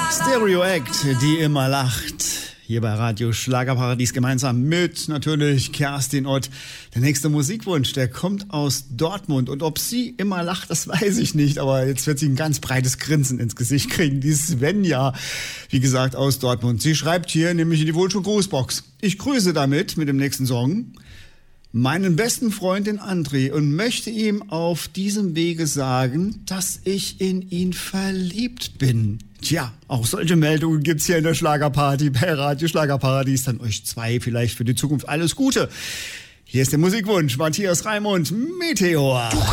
Stereo Act, die immer lacht. Hier bei Radio Schlagerparadies gemeinsam mit natürlich Kerstin Ott. Der nächste Musikwunsch, der kommt aus Dortmund. Und ob sie immer lacht, das weiß ich nicht. Aber jetzt wird sie ein ganz breites Grinsen ins Gesicht kriegen. Die Svenja, wie gesagt, aus Dortmund. Sie schreibt hier nämlich in die Wunsch- und Grußbox. Ich grüße damit mit dem nächsten Song meinen besten Freund, den André, und möchte ihm auf diesem Wege sagen, dass ich in ihn verliebt bin. Tja, auch solche Meldungen gibt's hier in der Schlagerparty bei Radio Schlagerparadies. Dann euch zwei vielleicht für die Zukunft alles Gute. Hier ist der Musikwunsch, Matthias Raimund, Meteor.